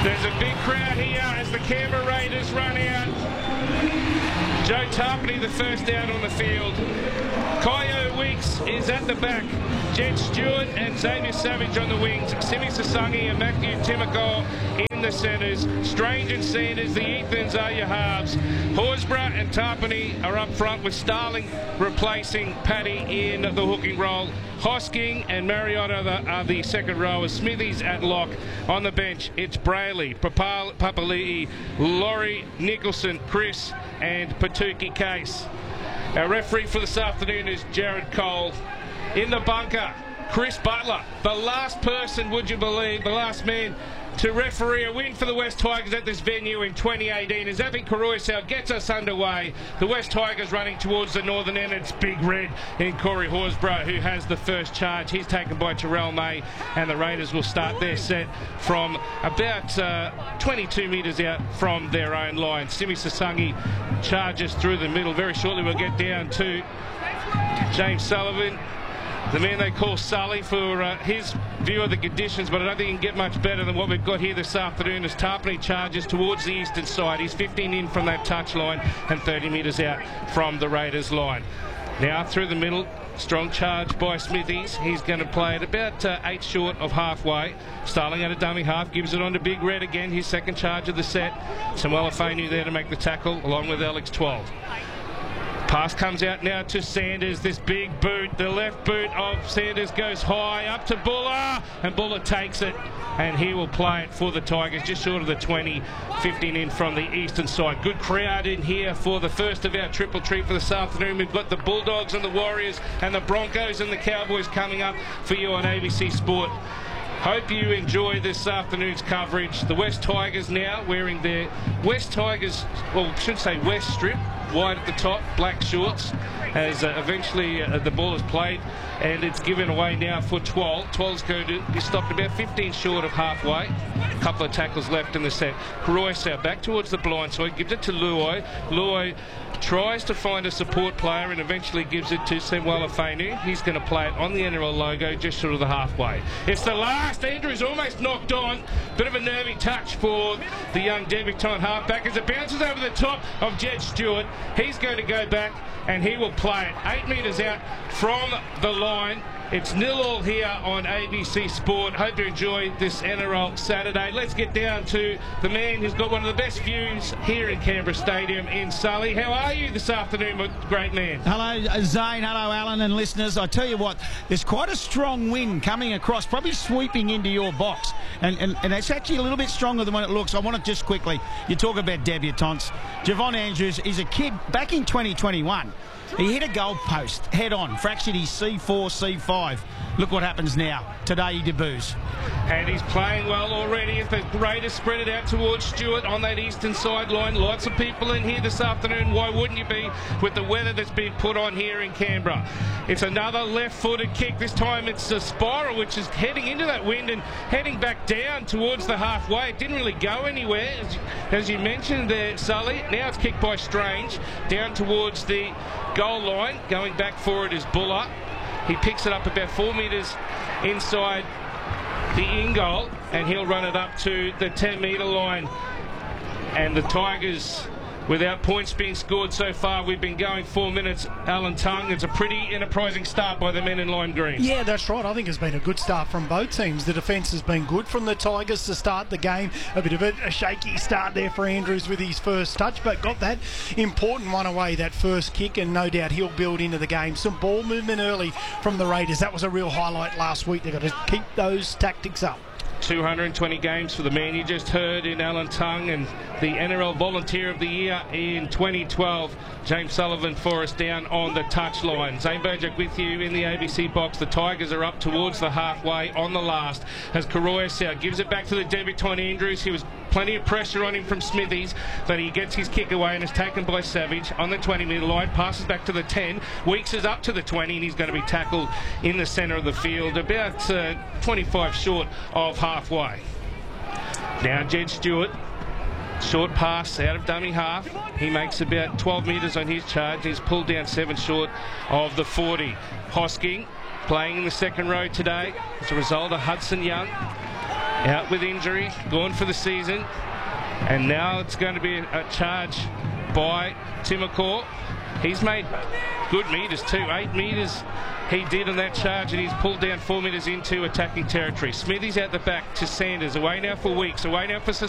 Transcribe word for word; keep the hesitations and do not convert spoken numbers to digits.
There's a big crowd here as the Canberra Raiders run out. Joe Tarpany, the first out on the field. Kyo Weeks is at the back. Jed Stewart and Xavier Savage on the wings. Simi Sasangi and Matthew Timoko in the centres. Strange and Sanders, the Ethans are your halves. Horsburgh and Tarpany are up front with Starling replacing Paddy in the hooking role. Hosking and Mariotta are the, are the second rowers. Smithies at lock. On the bench, it's Brayley, Papal, Papali'i, Laurie, Nicholson, Chris and Patuki Case. Our referee for this afternoon is Jared Cole. In the bunker, Chris Butler, the last person, would you believe, the last man to referee a win for the West Tigers at this venue in twenty eighteen as Avi Koroisau gets us underway. The West Tigers running towards the northern end. It's Big Red in Corey Horsburgh who has the first charge. He's taken by Terrell May, and the Raiders will start their set from about uh, twenty-two metres out from their own line. Simi Sasangi charges through the middle. Very shortly we'll get down to James Sullivan, the man they call Sully, for uh, his view of the conditions, but I don't think he can get much better than what we've got here this afternoon as Tarpany charges towards the eastern side. He's fifteen in from that touch line and thirty metres out from the Raiders line. Now through the middle, strong charge by Smithies. He's going to play it about uh, eight short of halfway. Starling at a dummy half, gives it on to Big Red again, his second charge of the set. Samuel Afenu there to make the tackle along with Alex twelve. Pass comes out now to Sanders. This big boot, the left boot of Sanders goes high up to Buller, and Buller takes it, and he will play it for the Tigers just short of the twenty, fifteen in from the eastern side. Good crowd in here for the first of our triple treat for this afternoon. We've got the Bulldogs and the Warriors and the Broncos and the Cowboys coming up for you on A B C Sport. Hope you enjoy this afternoon's coverage. The West Tigers now wearing their West Tigers, well, I should say West strip, wide at the top, black shorts, as uh, eventually uh, the ball is played and it's given away now for twelve. twelve's going to be stopped about fifteen short of halfway. A couple of tackles left in the set. Koroisau back towards the blind side, gives it to Luai. Luai tries to find a support player and eventually gives it to Samuel Afenu. He's going to play it on the N R L logo just short of the halfway. It's the last. Andrews almost knocked on. Bit of a nervy touch for the young debutante halfback as it bounces over the top of Jed Stewart. He's going to go back and he will play it eight metres out from the line. It's nil all here on A B C Sport. Hope you enjoy this N R L Saturday. Let's get down to the man who's got one of the best views here in Canberra Stadium in Sully. How are you this afternoon, my great man? Hello, Zane. Hello, Alan and listeners. I tell you what, there's quite a strong wind coming across, probably sweeping into your box. And, and, and it's actually a little bit stronger than what it looks. I want to just quickly, you talk about debutantes. Javon Andrews is a kid back in twenty twenty-one. He hit a goal post head on, fractured his C four, C five. Look what happens now. Today he debuts. And he's playing well already as the Raiders spread it out towards Stewart on that eastern sideline. Lots of people in here this afternoon. Why wouldn't you be with the weather that's been put on here in Canberra? It's another left-footed kick. This time it's a spiral which is heading into that wind and heading back down towards the halfway. It didn't really go anywhere, as, as you mentioned there, Sully. Now it's kicked by Strange down towards the goal line. Going back for it is Buller. He picks it up about four metres inside the in goal, and he'll run it up to the ten metre line. And the Tigers, without points being scored so far, we've been going four minutes. Alan Tongue, it's a pretty enterprising start by the men in lime green. Yeah, that's right. I think it's been a good start from both teams. The defence has been good from the Tigers to start the game. A bit of a, a shaky start there for Andrews with his first touch, but got that important one away, that first kick, and no doubt he'll build into the game. Some ball movement early from the Raiders. That was a real highlight last week. They've got to keep those tactics up. two hundred twenty games for the man you just heard in Alan Tongue, and the N R L Volunteer of the Year in twenty twelve, James Sullivan, for us down on the touchline. Zane Burjack with you in the A B C box. The Tigers are up towards the halfway on the last as Koroisau gives it back to the debutant Andrews. He was plenty of pressure on him from Smithies, but he gets his kick away and is taken by Savage on the twenty metre line. Passes back to the ten. Weeks is up to the twenty, and he's going to be tackled in the centre of the field, about uh, twenty-five short of halfway. Now Jed Stewart, short pass out of dummy half. He makes about twelve metres on his charge. He's pulled down seven short of the forty. Hosking playing in the second row today as a result of Hudson Young out with injury, gone for the season. And now it's going to be a, a charge by Timokor. He's made good metres too. Eight metres he did on that charge, and he's pulled down four metres into attacking territory. Smithy's out the back to Sanders. Away now for Weeks. Away now for Sus